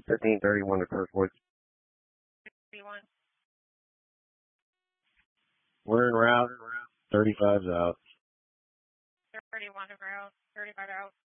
1531 to Kirkwood. 31. We're en route. 35's out. 31 en route. 35 out.